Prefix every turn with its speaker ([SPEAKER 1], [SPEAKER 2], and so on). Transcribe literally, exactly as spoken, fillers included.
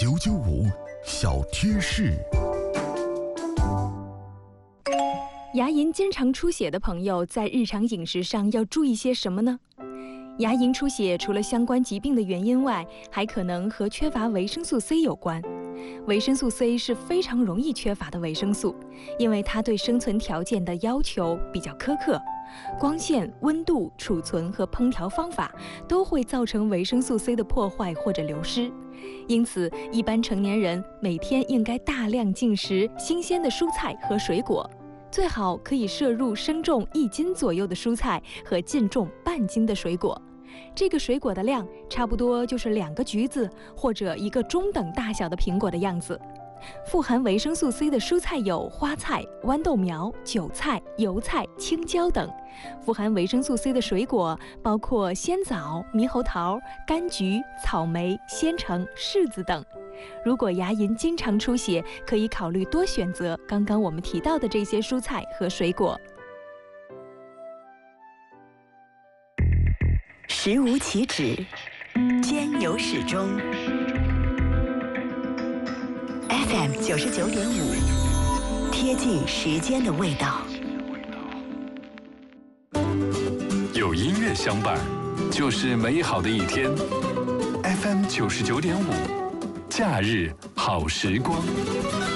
[SPEAKER 1] 九九五小贴士。
[SPEAKER 2] 牙龈经常出血的朋友，在日常饮食上要注意些什么呢？牙龈出血除了相关疾病的原因外，还可能和缺乏维生素 C 有关。维生素 C 是非常容易缺乏的维生素，因为它对生存条件的要求比较苛刻，光线、温度、储存和烹调方法都会造成维生素 C 的破坏或者流失。因此，一般成年人每天应该大量进食新鲜的蔬菜和水果。最好可以摄入生重一斤左右的蔬菜和净重半斤的水果，这个水果的量差不多就是两个橘子或者一个中等大小的苹果的样子。富含维生素 C 的蔬菜有花菜、豌豆苗、韭菜、油菜、青椒等。富含维生素 C 的水果包括鲜枣、猕猴桃、柑橘、草莓、鲜橙、柿子等。如果牙龈经常出血，可以考虑多选择刚刚我们提到的这些蔬菜和水果。
[SPEAKER 3] 食无岂止，兼有始终。F M 九十九点五，贴近时间的味道。
[SPEAKER 4] 有音乐相伴，就是美好的一天。F M 九十九点五，假日好时光。